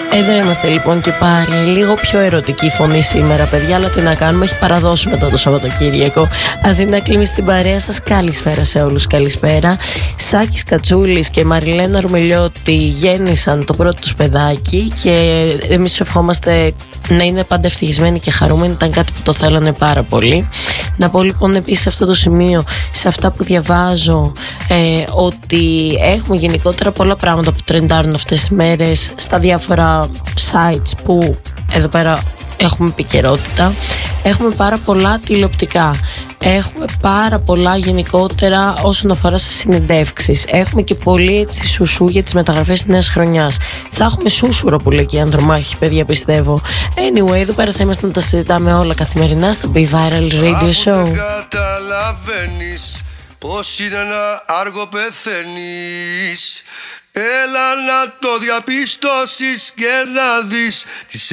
Εδώ είμαστε λοιπόν και πάλι. Λίγο πιο ερωτική φωνή σήμερα, παιδιά, αλλά τι να κάνουμε, έχει παραδώσει μετά το Σαββατοκύριακο. Αθήνα κλείνει στην παρέα σας. Καλησπέρα σε όλους, καλησπέρα. Σάκης Κατσούλης και Μαριλένα Ρουμελιώτη γέννησαν το πρώτο τους παιδάκι και εμείς ευχόμαστε να είναι πάντα ευτυχισμένοι και χαρούμενοι. Ήταν κάτι που το θέλανε πάρα πολύ. Να πω λοιπόν επίσης σε αυτό το σημείο, σε αυτά που διαβάζω, ότι έχουμε γενικότερα πολλά πράγματα που τρεντάρουν αυτές τις μέρες στα διάφορα sites που εδώ πέρα έχουμε επικαιρότητα. Έχουμε πάρα πολλά τηλεοπτικά. Έχουμε πάρα πολλά γενικότερα όσον αφορά σε συνεντεύξεις. Έχουμε και πολύ έτσι σουσού για τις μεταγραφές της νέας χρονιάς. Θα έχουμε σούσουρο που λέει και η Ανδρομάχη, παιδιά, πιστεύω. Anyway, εδώ πέρα θα είμαστε να τα συζητάμε όλα καθημερινά στο Be Viral Radio Show. Δεν καταλαβαίνεις πως είναι ένα άργο πεθαίνεις. Έλα να το διαπιστώσεις και να δεις τις